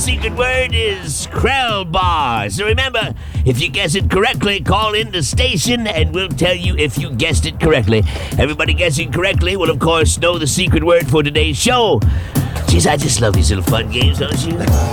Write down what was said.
secret word is Krell Bar. So remember, if you guess it correctly, call in the station and we'll tell you if you guessed it correctly. Everybody guessing correctly will, of course, know the secret word for today's show. Jeez, I just love these little fun games, don't you?